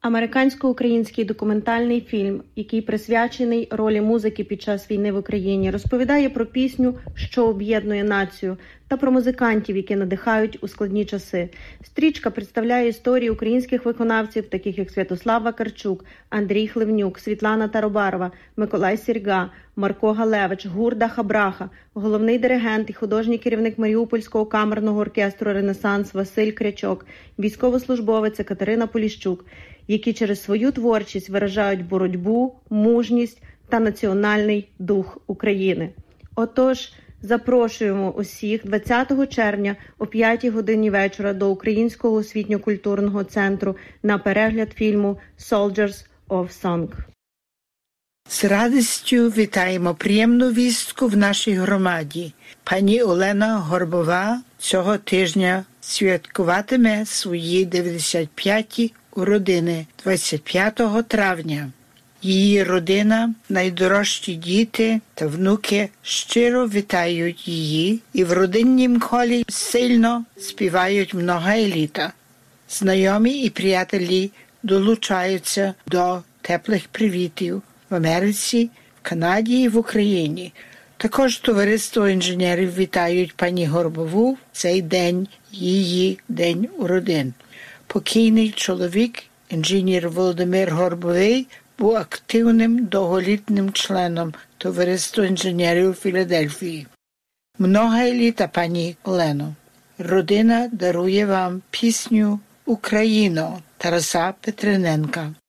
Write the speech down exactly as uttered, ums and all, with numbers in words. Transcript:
Американсько-український документальний фільм, який присвячений ролі музики під час війни в Україні, розповідає про пісню, що об'єднує націю, та про музикантів, які надихають у складні часи. Стрічка представляє історії українських виконавців, таких як Святослав Вакарчук, Андрій Хливнюк, Світлана Таробарова, Миколай Сірга, Марко Галевич, Гурда Хабраха, головний диригент і художній керівник Маріупольського камерного оркестру «Ренесанс» Василь Крячок, військовослужбовиця Катерина Поліщук, які через свою творчість виражають боротьбу, мужність та національний дух України. Отож, запрошуємо усіх двадцятого червня о п'ятій годині вечора до Українського освітньо-культурного центру на перегляд фільму «Soldiers of Song». З радістю вітаємо приємну вістку в нашій громаді. Пані Олена Горбова цього тижня святкуватиме свої дев'яносто п'яті уродини двадцять п'ятого травня. Її родина, найдорожчі діти та внуки щиро вітають її і в родиннім колі сильно співають много літа. Знайомі і приятелі долучаються до теплих привітів в Америці, в Канаді і в Україні. Також товариство інженерів вітають пані Горбову в цей день, її день уродин. Покійний чоловік, інженер Володимир Горбовий, був активним довголітнім членом товариства інженерів Філадельфії. Много літа, пані Олено. Родина дарує вам пісню «Україно» Тараса Петриненка.